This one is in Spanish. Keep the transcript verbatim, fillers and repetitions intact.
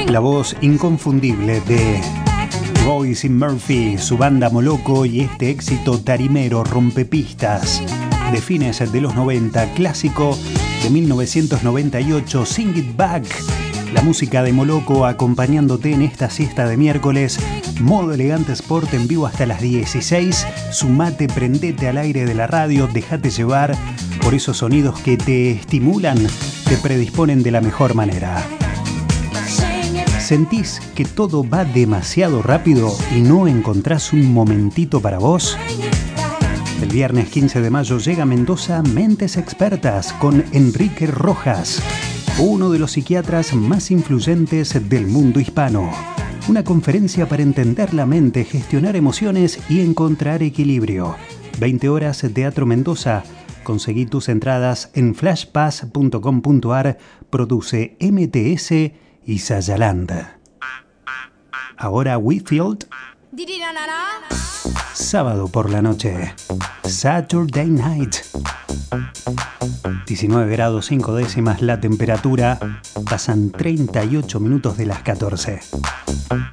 La voz inconfundible de Royce Murphy, su banda Moloco y este éxito tarimero rompepistas de fines de los noventa, clásico de mil novecientos noventa y ocho, Sing It Back. La música de Moloco acompañándote en esta siesta de miércoles. Modo Elegante Sport en vivo hasta las dieciséis. Sumate, prendete al aire de la radio, dejate llevar por esos sonidos que te estimulan, te predisponen de la mejor manera. ¿Sentís que todo va demasiado rápido y no encontrás un momentito para vos? El viernes quince de mayo llega a Mendoza Mentes Expertas con Enrique Rojas, uno de los psiquiatras más influyentes del mundo hispano. Una conferencia para entender la mente, gestionar emociones y encontrar equilibrio. veinte horas Teatro Mendoza. Conseguí tus entradas en flashpass punto com punto ar. Produce M T S y Sayaland. Ahora Whitfield. Sábado por la noche. Saturday Night. diecinueve grados cinco décimas la temperatura. Pasan treinta y ocho minutos de las catorce.